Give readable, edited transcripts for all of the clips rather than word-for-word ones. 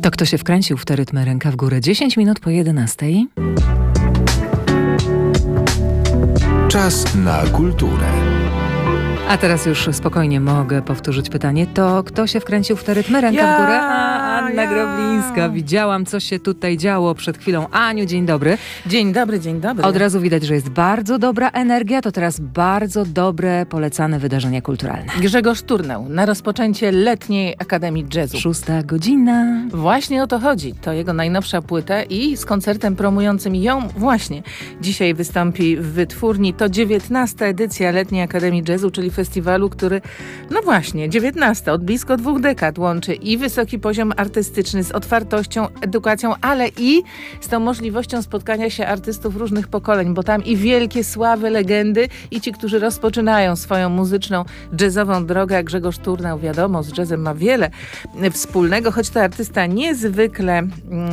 To kto się wkręcił w te rytmy? Ręka w górę. 10 minut po 11. Czas na kulturę. A teraz już spokojnie mogę powtórzyć pytanie. To kto się wkręcił w te rytmy? Ręka w górę? Anna Groblińska. Widziałam, co się tutaj działo przed chwilą. Aniu, dzień dobry. Dzień dobry, dzień dobry. Od razu widać, że jest bardzo dobra energia. To teraz bardzo dobre, polecane wydarzenia kulturalne. Grzegorz Turnał na rozpoczęcie Letniej Akademii Jazzu. 6 godzina. Właśnie o to chodzi. To jego najnowsza płyta i z koncertem promującym ją właśnie dzisiaj wystąpi w Wytwórni. To 19. edycja Letniej Akademii Jazzu, czyli festiwalu, który, no właśnie, 19. od blisko 2 dekad łączy i wysoki poziom artystyczny z otwartością, edukacją, ale i z tą możliwością spotkania się artystów różnych pokoleń, bo tam i wielkie sławy, legendy i ci, którzy rozpoczynają swoją muzyczną, jazzową drogę, jak Grzegorz Turnał, wiadomo, z jazzem ma wiele wspólnego, choć to artysta niezwykle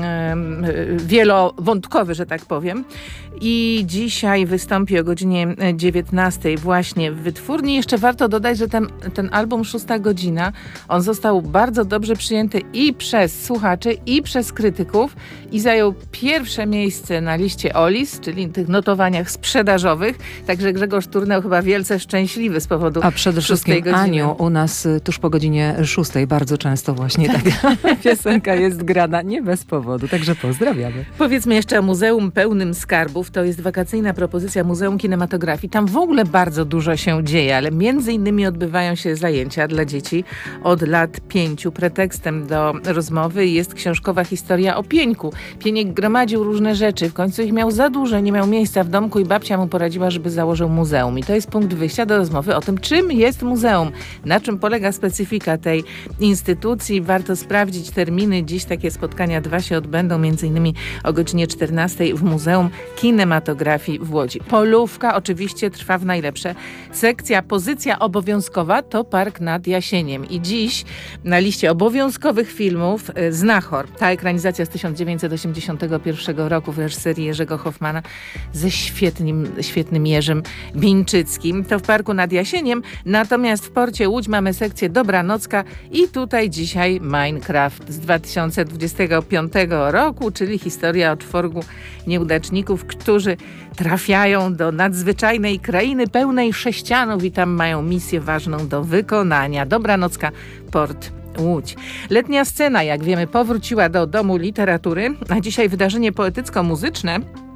wielowątkowy, że tak powiem. I dzisiaj wystąpi o godzinie 19 właśnie w Wytwórni. Jeszcze warto dodać, że ten album 6 godzina, on został bardzo dobrze przyjęty i przez słuchaczy, i przez krytyków i zajął pierwsze miejsce na liście OLIS, czyli tych notowaniach sprzedażowych. Także Grzegorz Turnał chyba wielce szczęśliwy z powodu 6 godziny. A przede wszystkim, Aniu, u nas tuż po godzinie 6 bardzo często właśnie taka piosenka jest grana nie bez powodu, także pozdrawiamy. Powiedzmy jeszcze o Muzeum Pełnym Skarbów. To jest wakacyjna propozycja Muzeum Kinematografii. Tam w ogóle bardzo dużo się dzieje, ale między innymi odbywają się zajęcia dla dzieci od lat 5. Pretekstem do rozmowy jest książkowa historia o Pieńku. Pieniek gromadził różne rzeczy, w końcu ich miał za dużo, nie miał miejsca w domku i babcia mu poradziła, żeby założył muzeum. I to jest punkt wyjścia do rozmowy o tym, czym jest muzeum, na czym polega specyfika tej instytucji. Warto sprawdzić terminy. Dziś takie spotkania 2 się odbędą, między innymi o godzinie 14 w Muzeum Kinematografii w Łodzi. Polówka oczywiście trwa w najlepsze. Sekcja pozycja obowiązkowa to Park nad Jasieniem. I dziś na liście obowiązkowych filmów Znachor. Ta ekranizacja z 1981 roku w reżyserii Jerzego Hoffmana ze świetnym Jerzym Bińczyckim. To w Parku nad Jasieniem. Natomiast w Porcie Łódź mamy sekcję Dobranocka i tutaj dzisiaj Minecraft z 2025 roku, czyli historia o 4 nieudaczników, którzy trafiają do nadzwyczajnej krainy pełnej sześcianów i tam mają misję ważną do wykonania. Dobranocka, Port Łódź. Letnia scena, jak wiemy, powróciła do Domu Literatury, a dzisiaj wydarzenie poetycko-muzyczne